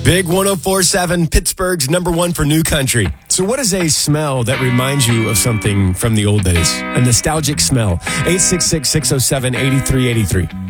Big 104.7, Pittsburgh's number one for new country. So what is a smell that reminds you of something from the old days? A nostalgic smell. 866-607-8383.